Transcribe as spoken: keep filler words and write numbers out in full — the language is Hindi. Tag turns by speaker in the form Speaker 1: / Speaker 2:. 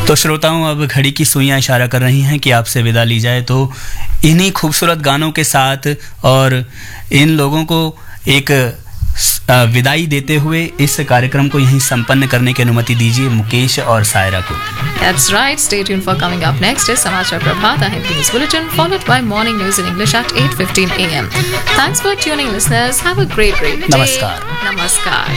Speaker 1: तो श्रोताओं, अब घड़ी की सुइयां इशारा कर रही हैं कि आपसे विदा ली जाए। तो इन्हीं खूबसूरत गानों के साथ और इन लोगों को एक विदाई देते हुए इस कार्यक्रम को यहीं संपन्न करने की अनुमति दीजिए मुकेश और सायरा को।
Speaker 2: That's right. Stay tuned for coming up next is Samachar Prabhat, a Hindi news bulletin, followed by morning news in English at eight fifteen a m. Thanks for tuning, listeners. Have a great, great day.
Speaker 1: Namaskar.
Speaker 2: Namaskar.